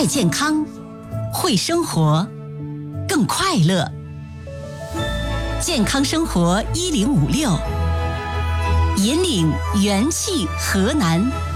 爱健康，会生活，更快乐。健康生活1056，引领元气河南。